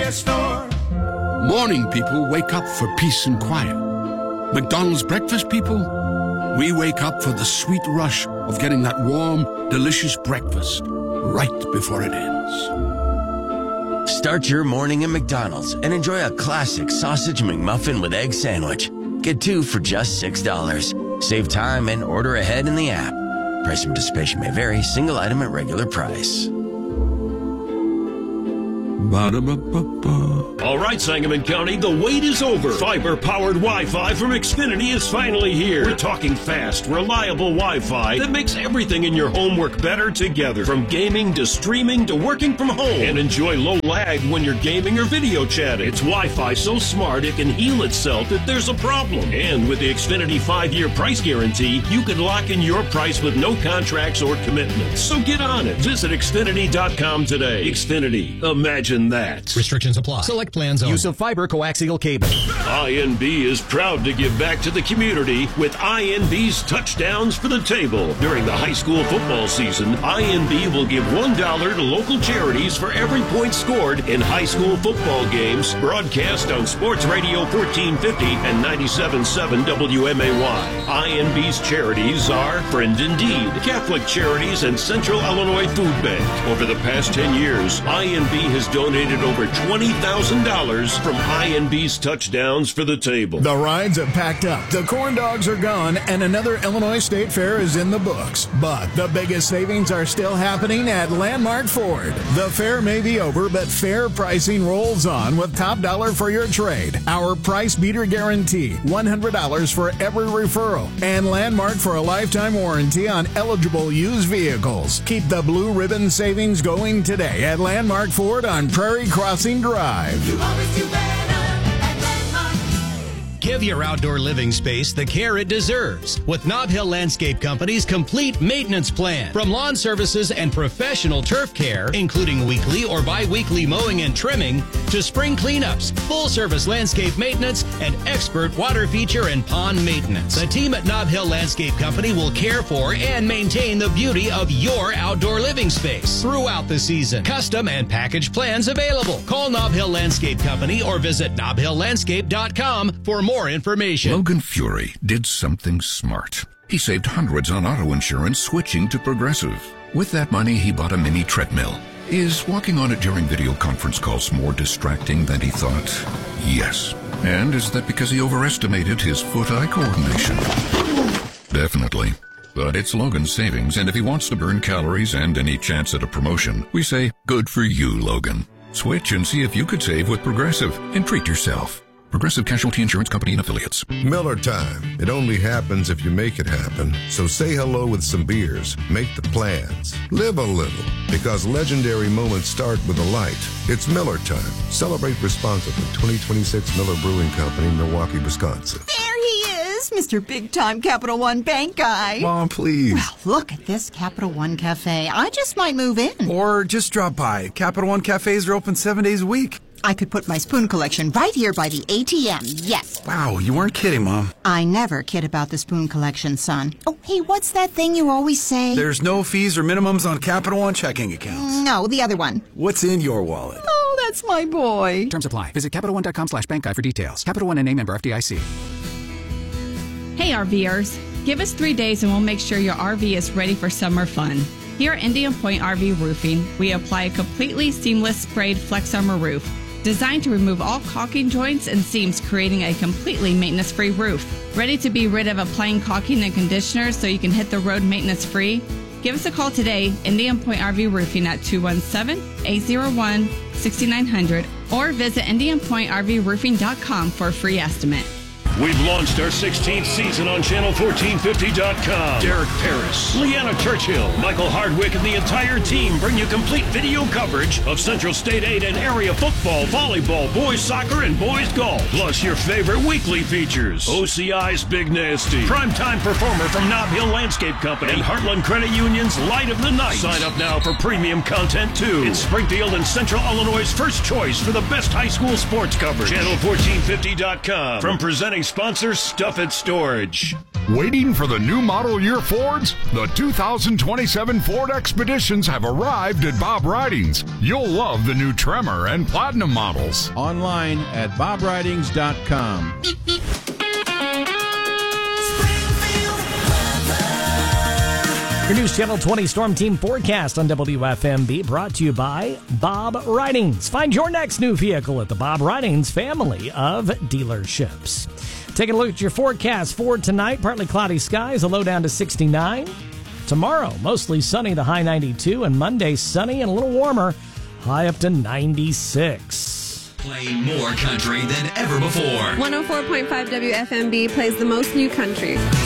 hardware store. Morning people wake up for peace and quiet. McDonald's breakfast people, we wake up for the sweet rush of getting that warm, delicious breakfast right before it ends. Start your morning at McDonald's and enjoy a classic sausage McMuffin with egg sandwich. Get 2 for just $6. Save time and order ahead in the app. Price and participation may vary. Single item at regular price. All right, Sangamon County, the wait is over. Fiber-powered Wi-Fi from Xfinity is finally here. We're talking fast, reliable Wi-Fi that makes everything in your home work better together. From gaming to streaming to working from home. And enjoy low lag when you're gaming or video chatting. It's Wi-Fi so smart it can heal itself if there's a problem. And with the Xfinity 5-year price guarantee, you can lock in your price with no contracts or commitments. So get on it. Visit Xfinity.com today. Xfinity. Imagine that. Restrictions apply. Select plans only. Use of fiber coaxial cable. INB is proud to give back to the community with INB's Touchdowns for the Table. During the high school football season, INB will give $1 to local charities for every point scored in high school football games broadcast on Sports Radio 1450 and 97.7 WMAY. INB's charities are Friend Indeed, Catholic Charities, and Central Illinois Food Bank. Over the past 10 years, INB has donated over $20,000 from INB's Touchdowns for the Table. The rides have packed up, the corn dogs are gone, and another Illinois State Fair is in the books. But the biggest savings are still happening at Landmark Ford. The fair may be over, but fair pricing rolls on with top dollar for your trade. Our price beater guarantee, $100 for every referral, and Landmark for a lifetime warranty on eligible used vehicles. Keep the blue ribbon savings going today at Landmark Ford on Prairie Crossing Drive. You always do better at Landmark. Give your outdoor living space the care it deserves with Nob Hill Landscape Company's complete maintenance plan. From lawn services and professional turf care, including weekly or bi-weekly mowing and trimming, to spring cleanups, full-service landscape maintenance, and expert water feature and pond maintenance. The team at Nob Hill Landscape Company will care for and maintain the beauty of your outdoor living space throughout the season. Custom and package plans available. Call Nob Hill Landscape Company or visit nobhilllandscape.com for more information. Logan Fury did something smart. He saved hundreds on auto insurance switching to Progressive. With that money, he bought a mini treadmill. Is walking on it during video conference calls more distracting than he thought? Yes. And is that because he overestimated his foot-eye coordination? Definitely. But it's Logan's savings, and if he wants to burn calories and any chance at a promotion, we say, good for you, Logan. Switch and see if you could save with Progressive and treat yourself. Progressive Casualty Insurance Company and Affiliates. Miller time. It only happens if you make it happen. So say hello with some beers. Make the plans. Live a little. Because legendary moments start with a light. It's Miller time. Celebrate responsibly. 2026 Miller Brewing Company, Milwaukee, Wisconsin. There he is, Mr. Big-Time Capital One Bank guy. Mom, please. Well, look at this Capital One Cafe. I just might move in. Or just drop by. Capital One cafes are open 7 days a week. I could put my spoon collection right here by the ATM, yes. Wow, you weren't kidding, Mom. I never kid about the spoon collection, son. Oh, hey, what's that thing you always say? There's no fees or minimums on Capital One checking accounts. No, the other one. What's in your wallet? Oh, that's my boy. Terms apply. Visit CapitalOne.com/bank guide for details. Capital One and a member FDIC. Hey, RVers. Give us 3 days and we'll make sure your RV is ready for summer fun. Here at Indian Point RV Roofing, we apply a completely seamless sprayed Flex Armor roof, designed to remove all caulking joints and seams, creating a completely maintenance-free roof. Ready to be rid of applying caulking and conditioner so you can hit the road maintenance-free? Give us a call today, Indian Point RV Roofing at 217-801-6900, or visit IndianPointRVRoofing.com for a free estimate. We've launched our 16th season on Channel1450.com. Derek Paris, Leanna Churchill, Michael Hardwick, and the entire team bring you complete video coverage of Central State 8 and area football, volleyball, boys soccer, and boys golf. Plus your favorite weekly features. OCI's Big Nasty, primetime performer from Nob Hill Landscape Company, and Heartland Credit Union's Light of the Night. Sign up now for premium content too. It's Springfield and Central Illinois' first choice for the best high school sports coverage. Channel1450.com. From presenting sponsor Stuff It Storage. Waiting for the new model year Fords? The 2027 Ford Expeditions have arrived at Bob Ridings. You'll love the new Tremor and Platinum models. Online at bobridings.com. Your News Channel 20 Storm Team forecast on WFMB brought to you by Bob Ridings. Find your next new vehicle at the Bob Ridings family of dealerships. Taking a look at your forecast for tonight. Partly cloudy skies, a low down to 69. Tomorrow, mostly sunny, the high 92. And Monday, sunny and a little warmer, high up to 96. Playing more country than ever before. 104.5 WFMB plays the most new country.